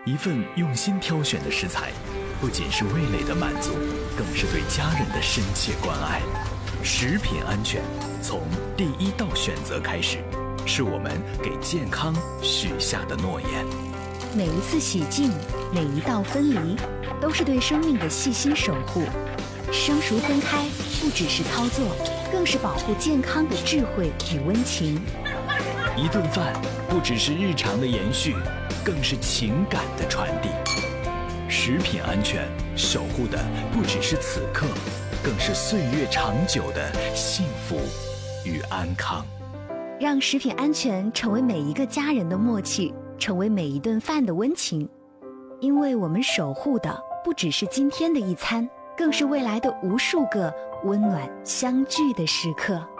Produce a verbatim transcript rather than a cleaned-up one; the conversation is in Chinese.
一份用心挑选的食材，不仅是味蕾的满足，更是对家人的深切关爱。食品安全从第一道选择开始，是我们给健康许下的诺言。 每一次洗净，每一道分离，都是对生命的细心守护。生熟分开不只是操作，更是保护健康的智慧与温情。 一顿饭不只是日常的延续，更是情感的传递。食品安全守护的不只是此刻，更是岁月长久的幸福与安康。 让食品安全成为每一个家人的默契，成为每一顿饭的温情。因为我们守护的不只是今天的一餐，更是未来的无数个温暖相聚的时刻。